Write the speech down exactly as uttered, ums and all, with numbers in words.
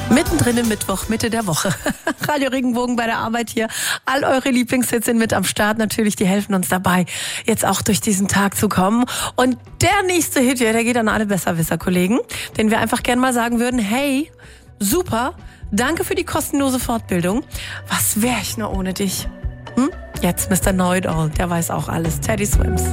Mittendrin im Mittwoch, Mitte der Woche. Radio Regenbogen bei der Arbeit hier. All eure Lieblingshits sind mit am Start. Natürlich, die helfen uns dabei, jetzt auch durch diesen Tag zu kommen. Und der nächste Hit, ja, der geht an alle Besserwisser-Kollegen, denen wir einfach gern mal sagen würden, hey, super, danke für die kostenlose Fortbildung. Was wäre ich nur ohne dich? Hm? Jetzt Mister Know-it-all, der weiß auch alles. Teddy Swims.